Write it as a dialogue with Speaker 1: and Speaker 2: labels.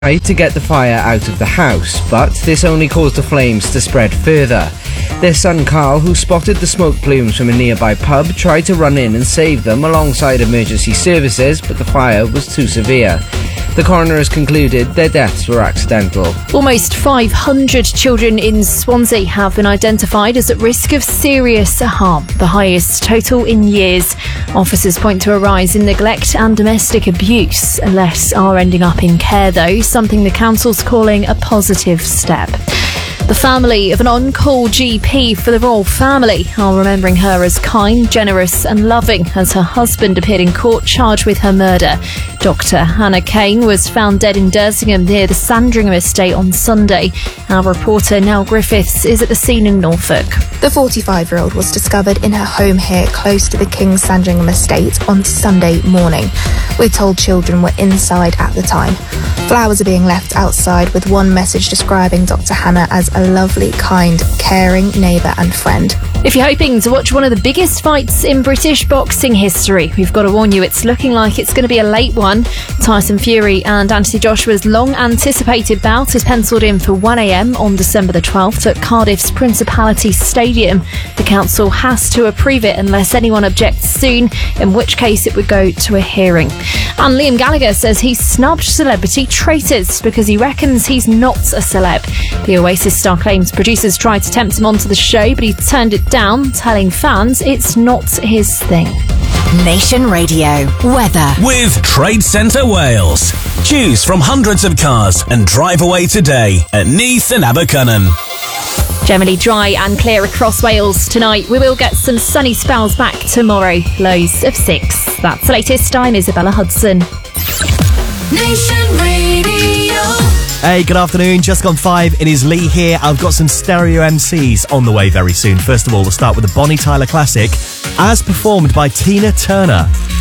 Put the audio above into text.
Speaker 1: tried to get the fire out of the house, but this only caused the flames to spread further. Their son Carl, who spotted the smoke plumes from a nearby pub, tried to run in and save them alongside emergency services, but the fire was too severe. The coroner has concluded their deaths were accidental.
Speaker 2: Almost 500 children in Swansea have been identified as at risk of serious harm, the highest total in years. Officers point to a rise in neglect and domestic abuse. Less are ending up in care, though, something the council's calling a positive step. The family of an on-call GP for the royal family are remembering her as kind, generous and loving as her husband appeared in court charged with her murder. Dr Hannah Kane was found dead in Dersingham near the Sandringham estate on Sunday. Our reporter Nell Griffiths is at the scene in Norfolk.
Speaker 3: The 45-year-old was discovered in her home here close to the King's Sandringham estate on Sunday morning. We're told children were inside at the time. Flowers are being left outside with one message describing Dr Hannah as a lovely, kind, caring neighbour and friend.
Speaker 2: If you're hoping to watch one of the biggest fights in British boxing history, we've got to warn you it's looking like it's going to be a late one. Tyson Fury and Anthony Joshua's long-anticipated bout is pencilled in for 1 a.m. on December the 12th at Cardiff's Principality Stadium. The council has to approve it unless anyone objects soon, in which case it would go to a hearing. And Liam Gallagher says he's snubbed celebrity traitors because he reckons he's not a celeb. The Oasis star claims producers tried to tempt him onto the show, but he turned it down, telling fans it's not his thing.
Speaker 4: Nation Radio weather
Speaker 5: with Trade Centre Wales. Choose from hundreds of cars and drive away today at Neath and Abercynon.
Speaker 2: Generally dry and clear across Wales tonight. We will get some sunny spells back tomorrow. Lows of 6. That's the latest. I'm Isabella Hudson.
Speaker 4: Nation Radio.
Speaker 6: Hey, good afternoon. Just gone 5. It is Lee here. I've got some stereo MCs on the way very soon. First of all, we'll start with the Bonnie Tyler classic, as performed by Tina Turner.